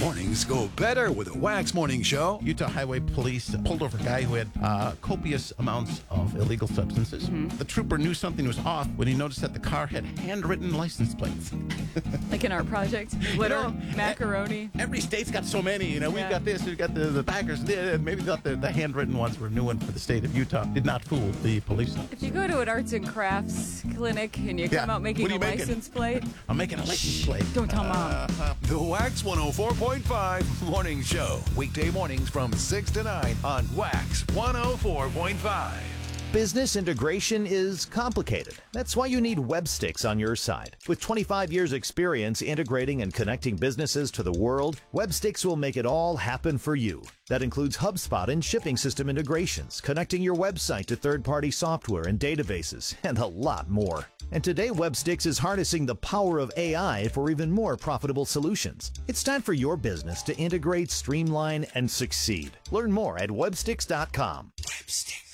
Mornings go better with a Wax Morning Show. Utah Highway Police pulled over a guy who had copious amounts of illegal substances. The trooper knew something was off when he noticed that the car had handwritten license plates. Like an art project? Glitter, macaroni. Every state's got so many. We've Yeah. got this, we've got the Packers. Maybe the handwritten ones were a new one for the state of Utah. Did not fool the police. If you go to an arts and crafts clinic and you come out making What are a you making? license plate, I'm making a license plate. don't tell Mom. The Wax 104.5 Morning Show. Weekday mornings from 6 to 9 on Wax 104.5. Business integration is complicated. That's why you need Websticks on your side. With 25 years experience integrating and connecting businesses to the world, Websticks will make it all happen for you. That includes HubSpot and shipping system integrations, connecting your website to third-party software and databases, and a lot more. And today, Websticks is harnessing the power of AI for even more profitable solutions. It's time for your business to integrate, streamline, and succeed. Learn more at websticks.com.